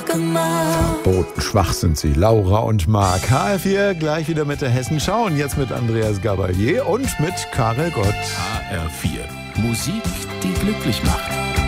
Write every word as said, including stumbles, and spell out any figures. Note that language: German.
Bodenschwach sind sie, Laura und Marc. H R vier, gleich wieder mit der Hessenschau und jetzt mit Andreas Gabalier und mit Karel Gott. H R vier, Musik, die glücklich macht.